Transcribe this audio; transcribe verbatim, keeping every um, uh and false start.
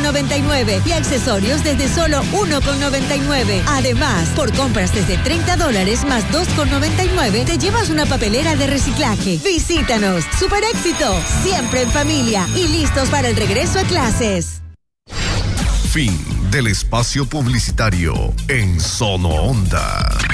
noventa y nueve y accesorios desde solo uno con noventa y nueve. Además, por compras desde treinta dólares más dos con noventa y nueve, te llevas una papelera de reciclaje. Visítanos. Super éxito. Siempre en familia y listos para el regreso a clases. Fin del espacio publicitario en Sono Onda.